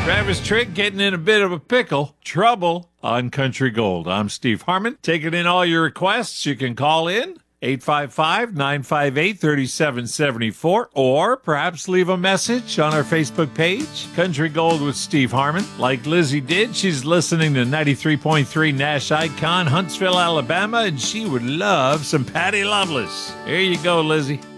Travis Tritt getting in a bit of a pickle. Trouble on Country Gold. I'm Steve Harmon. Taking in all your requests. You can call in 855-958-3774 or perhaps leave a message on our Facebook page, Country Gold with Steve Harmon. Like Lizzie did, she's listening to 93.3 Nash Icon, Huntsville, Alabama, and she would love some Patty Loveless. Here you go, Lizzie.